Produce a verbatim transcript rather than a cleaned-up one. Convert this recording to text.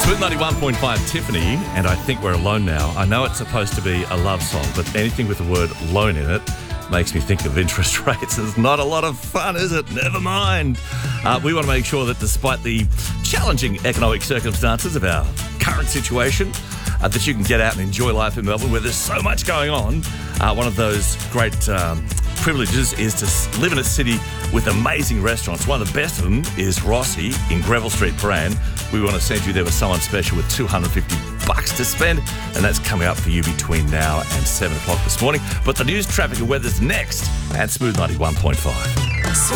Smooth ninety-one point five, Tiffany, and I Think We're Alone Now. I know it's supposed to be a love song, but anything with the word loan in it makes me think of interest rates. It's not a lot of fun, is it? Never mind. Uh, we want to make sure that despite the challenging economic circumstances of our current situation, uh, that you can get out and enjoy life in Melbourne where there's so much going on. Uh, one of those great um, privileges is to live in a city with amazing restaurants. One of the best of them is Rossi in Greville Street, Prahran. We want to send you there with someone special with two hundred fifty bucks to spend, and that's coming up for you between now and seven o'clock this morning. But the news, traffic and weather's next at Smooth ninety-one point five.